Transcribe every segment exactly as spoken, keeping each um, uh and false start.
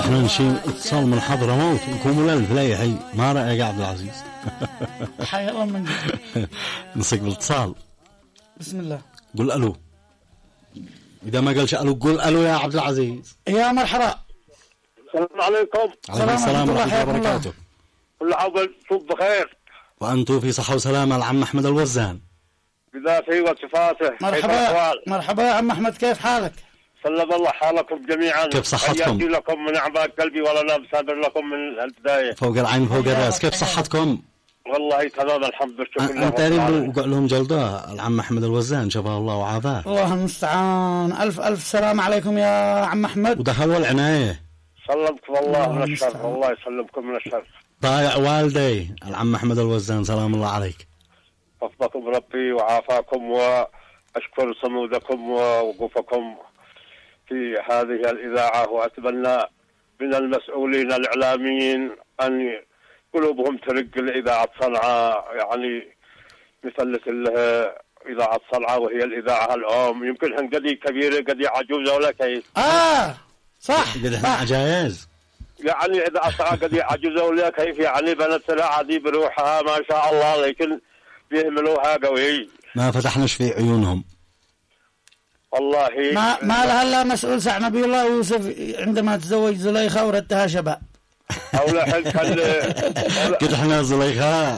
احنا نشيل اتصال من حضرموت نكون الالف لا حي ما رأيك يا عبد العزيز؟ حي الله من جد. نسق بالاتصال. بسم الله. قل الو. اذا ما قالش الو قل الو يا عبد العزيز. يا مرحبا. السلام عليكم. عليكم السلام ورحمة الله وبركاته. كل عام وانتم بخير. وانتم في صحة وسلامة. العم احمد الوزان بذاته وصفاته. مرحبا مرحبا يا عم احمد، كيف حالك؟ سلم الله حالكم جميعا. كيف صحتكم؟ حياتي لكم من اعماق قلبي ولا انا بصادر لكم من البداية. فوق العين فوق الراس. كيف صحتكم؟ والله تمام الحمد لله. انت قريب وقع لهم جلده العم احمد الوزان شفاه الله وعافاه. الله المستعان. الف الف سلام عليكم يا عم احمد. ودخلوا العناية. سلمكم الله من الشر. الله يسلمكم من الشر. ضايع والدي العم احمد الوزان سلام الله عليك. وفقكم ربي وعافاكم واشكر صمودكم ووقوفكم في هذه الإذاعة، وأتمنى من المسؤولين الإعلاميين أن قلوبهم ترق لإذاعة صنعاء، يعني مثل إذاعة صنعاء وهي الإذاعة الأم. يمكن هن قدي كبيرة قدي عجوزة ولا كيف؟ آه صح قد عجايز يعني إذاعة صنعاء قدي عجوزة ولا كيف؟ يعني بنت لها عدي بروحها ما شاء الله، لكن بيهملوها قوي. ما فتحناش في عيونهم والله. ما ما لها الا مسؤول سع نبي الله يوسف عندما تزوج زليخة وردتها شباب. أولا حل كل قد احنا زليخة.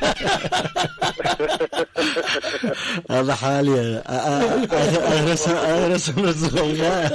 هذا حالي أرسم أرسم زليخة.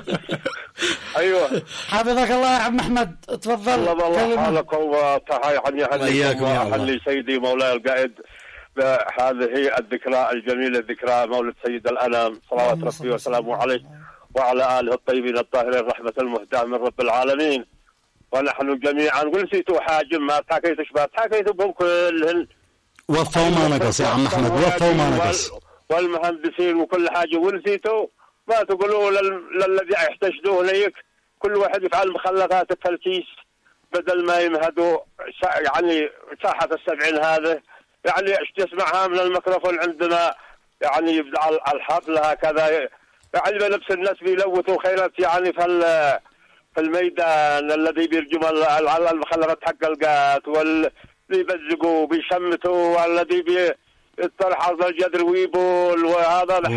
أيوة حافظك الله يا عم أحمد، تفضل. الله حالكم وتحية وإياكم يا الله. حلي سيدي مولاي القائد بهذه الذكرى الجميلة، ذكرى مولد سيد الأنام صلوات ربي وسلامه عليه وعلى آله الطيبين الطاهرين الرحمة المهداة من رب العالمين. ونحن جميعا ونسيتوا حاجم ما تحكيتش ما تحكيتوا بهم كلهن وفوا ما نقص يا عم أحمد، وفوا ما نقص. والمهندسين وكل حاجة ونسيتوا ما تقولوا للذي يحتشدوه ليك كل واحد يفعل مخلفاته في الكيس بدل ما يمهدوا يعني ساحة السبعين هذا. يعني ايش تسمعها من الميكروفون عندنا يعني يبدأ الحفل هكذا، يعني بنفس الناس بيلوثوا خيرات يعني في في الميدان الذي بيرجم على المخلفات حق القات واللي بيبزقوا بيشمتوا والذي بيطرح على الجدر ويبول وهذا